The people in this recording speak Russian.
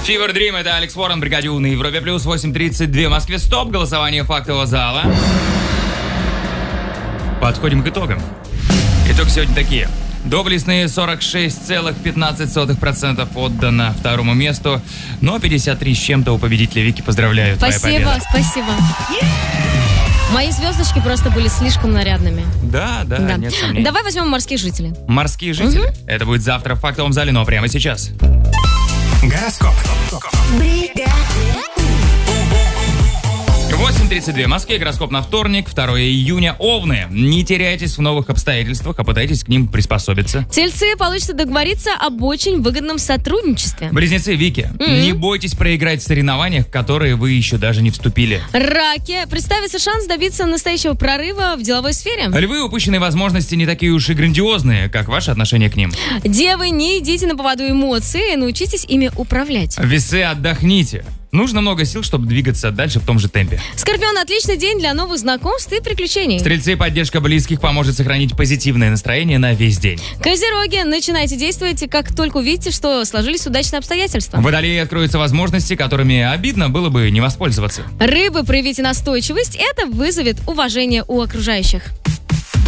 Fever Dream, это Алекс Уоррен, Бригаде У на Европе Плюс, 8:32 в Москве. Стоп, голосование фактового зала. Подходим к итогам. Итоги сегодня такие. Доблестные 46,15% отдано второму месту, но 53 с чем-то у победителя. Вики, поздравляю. Спасибо. Мои звездочки просто были слишком нарядными. Да, нет сомнений. Давай возьмем морских жителей. Морские жители. Это будет завтра в фактовом зале, но прямо сейчас. Гороскоп. 8:32 в Москве, гороскоп на вторник, 2 июня. Овны, не теряйтесь в новых обстоятельствах, а пытайтесь к ним приспособиться. Тельцы, получится договориться об очень выгодном сотрудничестве. Близнецы, Вики, не бойтесь проиграть в соревнованиях, в которые вы еще даже не вступили. Раки, представится шанс добиться настоящего прорыва в деловой сфере. Львы, упущенные возможности не такие уж и грандиозные, как ваше отношение к ним. Девы, не идите на поводу эмоций, научитесь ими управлять. Весы, отдохните. Нужно много сил, чтобы двигаться дальше в том же темпе. Скорпион, отличный день для новых знакомств и приключений. Стрельцы, поддержка близких поможет сохранить позитивное настроение на весь день. Козероги, начинайте действовать, как только увидите, что сложились удачные обстоятельства. Водолеи, откроются возможности, которыми обидно было бы не воспользоваться. Рыбы, проявите настойчивость, это вызовет уважение у окружающих.